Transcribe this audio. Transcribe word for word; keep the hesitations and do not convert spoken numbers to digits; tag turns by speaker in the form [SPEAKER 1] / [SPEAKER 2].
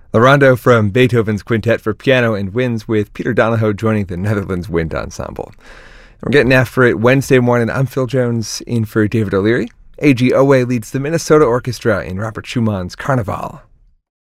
[SPEAKER 1] The rondo from Beethoven's Quintet for Piano and Winds, with Peter Donahoe joining the Netherlands Wind Ensemble. We're getting after it Wednesday morning. I'm Phil Jones, in for David O'Leary. A G Owe leads the Minnesota Orchestra in Robert Schumann's Carnival.